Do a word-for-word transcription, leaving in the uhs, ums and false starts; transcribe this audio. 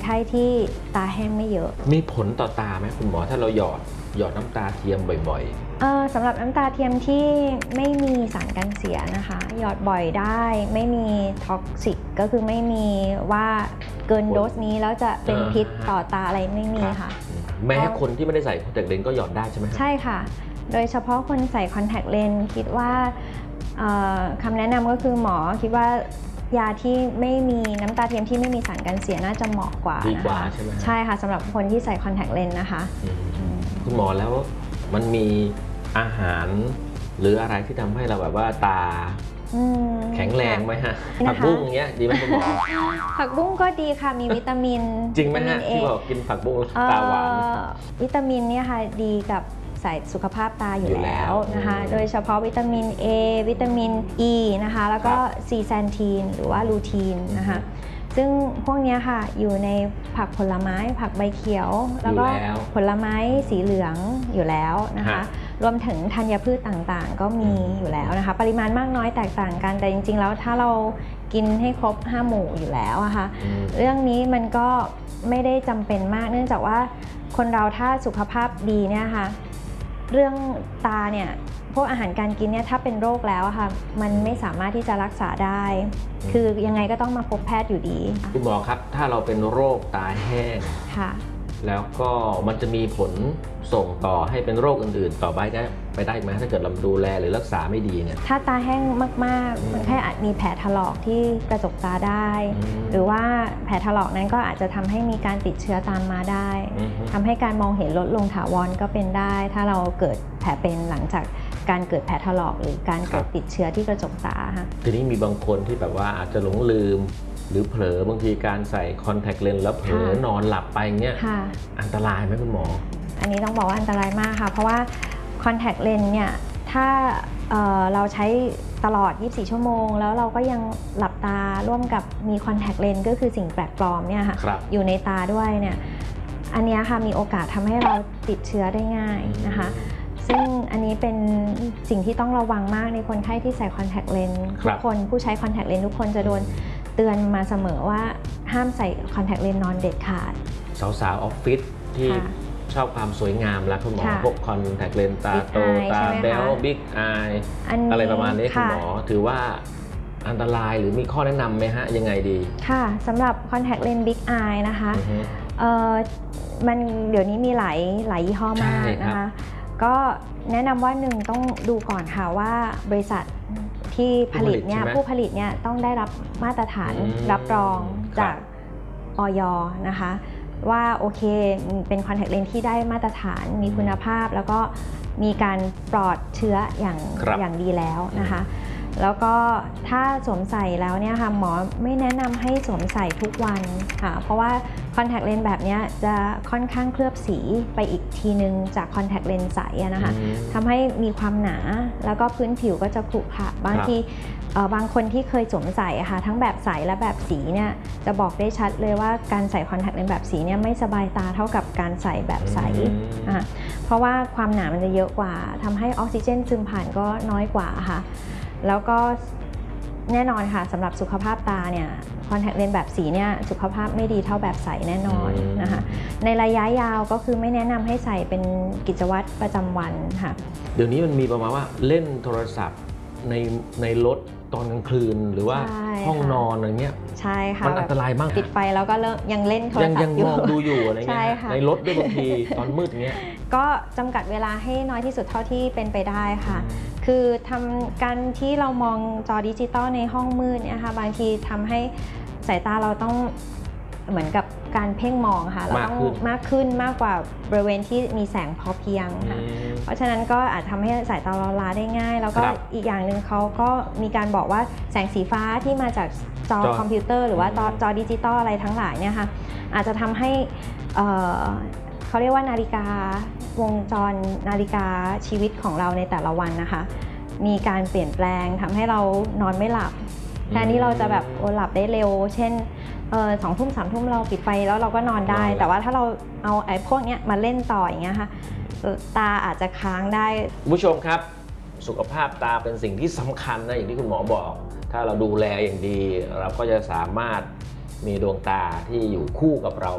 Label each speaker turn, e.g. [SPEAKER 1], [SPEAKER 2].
[SPEAKER 1] ข้ที่ตาแห้งไม่เยอะ
[SPEAKER 2] มีผลต่อตาไหมคุณหมอถ้าเราหยอดหยอดน้ำตาเทียมบ่อย
[SPEAKER 1] ๆเออสำหรับน้ำตาเทียมที่ไม่มีสารกันเสียนะคะหยอดบ่อยได้ไม่มีท็อกซิกก็คือไม่มีว่าเกินโดสนี้แล้วจะเป็นพิษต่อตาอะไรไม่มีค่ะ
[SPEAKER 2] แม้คนที่ไม่ได้ใส่คอนแทคเลนส์ก็หยอดได้ใช่ไหม
[SPEAKER 1] ใช่ค่ะโดยเฉพาะคนใส่คอนแทคเลนส์คิดว่าคำแนะนำก็คือหมอคิดว่ายาที่ไม่มีน้ำตาเทียมที่ไม่มีสารกันเสียน่าจะเหมาะกว่า
[SPEAKER 2] ดีกว่าใช่ไหม
[SPEAKER 1] ใช่ค่ะสำหรับคนที่ใส่คอนแทคเลนส์นะคะ
[SPEAKER 2] คุณหมอแล้วมันมีอาหารหรืออะไรที่ทำให้เราแบบว่าตาแข็งแรงไหมฮะผักบุ้งเงี้ยดีไหมคุณหมอ
[SPEAKER 1] ผักบุ้งก็ดีค่ะมีวิตามิน
[SPEAKER 2] จริงไหมฮะที่บอกกินผักบุ้งตาหวาน
[SPEAKER 1] วิตามินเนี่ยค่ะดีกับใส่สุขภาพตาอยู่แล้วนะคะโดยเฉพาะวิตามิน A วิตามิน E นะคะแล้วก็ซีแซนทีนหรือว่าลูทีนนะคะซึ่งพวกนี้ค่ะอยู่ในผักผลไม้ผักใบเขียวแล้วก็ผลไม้สีเหลืองอยู่แล้วนะคะรวมถึงธัญพืชต่างๆก็มีอยู่แล้วนะคะปริมาณมากน้อยแตกต่างกันแต่จริงๆแล้วถ้าเรากินให้ครบห้าหมู่อยู่แล้วอะค่ะเรื่องนี้มันก็ไม่ได้จำเป็นมากเนื่องจากว่าคนเราถ้าสุขภาพดีเนี่ยค่ะเรื่องตาเนี่ยพวกอาหารการกินเนี่ยถ้าเป็นโรคแล้วค่ะมันไม่สามารถที่จะรักษาได้คือยังไงก็ต้องมาพบแพทย์อยู่ดี
[SPEAKER 2] คุณหมอครับถ้าเราเป็นโรคตาแห้ง
[SPEAKER 1] ค่ะ
[SPEAKER 2] แล้วก็มันจะมีผลส่งต่อให้เป็นโรคอื่นๆต่อไปได้ไปได้ไหมถ้าเกิดเราดูแลหรือรักษาไม่ดีเนี่ย
[SPEAKER 1] ถ้าตาแห้งมากๆคนไข้อาจมีแผลถลอกที่กระจกตาได้หรือว่าแผลถลอกนั้นก็อาจจะทำให้มีการติดเชื้อตามมาได้ทำให้การมองเห็นลดลงถาวรก็เป็นได้ถ้าเราเกิดแผลเป็นหลังจากการเกิดแผลถลอกหรือการเกิดติดเชื้อที่กระจกตาค่ะ
[SPEAKER 2] ทีนี้มีบางคนที่แบบว่าอาจจะหลงลืมหรือเผลอบางทีการใส่คอนแทคเลนส์แล้วเผลอนอนหลับไปเงี้ยอันตรายไหมคุณหมอ
[SPEAKER 1] อันนี้ต้องบอกว่าอันตรายมากค่ะเพราะว่าคอนแทคเลนส์เนี่ยถ้า เ, เราใช้ตลอดยี่สิบสี่ชั่วโมงแล้วเราก็ยังหลับตาร่วมกับมีคอนแทคเลนส์ก็คือสิ่งแปลกปลอมเนี่ยค่ะอยู่ในตาด้วยเนี่ยอันนี้ค่ะมีโอกาสทำให้เราติดเชื้อได้ง่ายนะคะซึ่งอันนี้เป็นสิ่งที่ต้องระวังมากในคนไข้ที่ใส่คอนแทคเลนส์ทุกคนผู้ใช้คอนแทคเลนส์ทุกคนจะโดนเตือนมาเสมอว่าห้ามใส่คอนแทคเลนส์นอนเด็ดขาด
[SPEAKER 2] สาวๆออฟฟิศที่ชอบความสวยงามแล้วคุณหมอพวกคอนแทคเลนส์ตาโตตาแบ๊วบิ๊กอายอะไรประมาณนี้คุณหมอถือว่าอันตรายหรือมีข้อแนะนำไหมฮะยังไงดี
[SPEAKER 1] ค่ะสำหรับคอนแทคเลนส์บิ๊กอายนะคะมันเดี๋ยวนี้มีหลายหลายยี่ห้อมากนะคะก็แนะนำว่าหนึ่งต้องดูก่อนค่ะว่าบริษัทที่ผลิตเนี่ยผู้ผลิตเนี่ยต้องได้รับมาตรฐานรับรองจากอย.นะคะว่าโอเคเป็นคอนแทคเลนส์ที่ได้มาตรฐานมีคุณภาพแล้วก็มีการปลอดเชื้ออย่างอย่างดีแล้วนะคะแล้วก็ถ้าสวมใส่แล้วเนี่ยค่ะหมอไม่แนะนำให้สวมใส่ทุกวันค่ะเพราะว่าคอนแทคเลนส์แบบนี้จะค่อนข้างเคลือบสีไปอีกทีนึงจากคอนแทคเลนส์ใสนะคะทำให้มีความหนาแล้วก็พื้นผิวก็จะขรุขระบางทีบางคนที่เคยสวมใส่ค่ะทั้งแบบใสและแบบสีเนี่ยจะบอกได้ชัดเลยว่าการใส่คอนแทคเลนส์แบบสีเนี่ยไม่สบายตาเท่ากับการใส่แบบใสเพราะว่าความหนามันจะเยอะกว่าทำให้ออกซิเจนซึมผ่านก็น้อยกว่าค่ะแล้วก็แน่นอนค่ะสำหรับสุขภาพตาเนี่ยคอนแทคเลนส์แบบสีเนี่ยสุขภาพไม่ดีเท่าแบบใสแน่นอนนะคะในระยะยาวก็คือไม่แนะนำให้ใส่เป็นกิจวัตรประจำวันค่ะ
[SPEAKER 2] เดี๋ยวนี้มันมีประมาณว่าเล่นโทรศัพท์ในในรถตอนกลางคืนหรือว่าห้องนอนอะไรเงี้ย
[SPEAKER 1] ใช่ค่ะ
[SPEAKER 2] มันอันตรายมาก
[SPEAKER 1] ปิดไฟแล้วก็เริ่มยังเล่นโทรศัพท์
[SPEAKER 2] ยังมองดูอยู่อะไรเงี้ยในรถด้วยบางทีตอนมืดเงี้ย
[SPEAKER 1] ก็จำกัดเวลาให้น้อยที่สุดเท่าที่เป็นไปได้ค่ะคือทำการที่เรามองจอดิจิตอลในห้องมืดเนี่ยค่ะบางทีทำให้สายตาเราต้องเหมือนกับการเพ่งมองค่ะเราต้องมากขึ้นมากกว่าบริเวณที่มีแสงพอเพียงค่ะเพราะฉะนั้นก็อาจทำให้สายตาเราล้าได้ง่ายแล้วก็อีกอย่างหนึ่งเขาก็มีการบอกว่าแสงสีฟ้าที่มาจากจอคอมพิวเตอร์หรือว่าจอดิจิตอลอะไรทั้งหลายเนี่ยค่ะอาจจะทำให้เขาเรียกว่านาฬิกาวงจรนาฬิกาชีวิตของเราในแต่ละวันนะคะมีการเปลี่ยนแปลงทำให้เรานอนไม่หลับแทนที่เราจะแบบโอหลับได้เร็วเช่นสองทุ่มสามทุ่มเราปิดไฟแล้วเราก็นอนได้แต่ว่าถ้าเราเอาไอ้พวกนี้มาเล่นต่ออย่างเงี้ยค่ะตาอาจจะค้างได้
[SPEAKER 2] ผู้ชมครับสุขภาพตาเป็นสิ่งที่สำคัญนะอย่างที่คุณหมอบอกถ้าเราดูแลอย่างดีเราก็จะสามารถมีดวงตาที่อยู่คู่กับเรา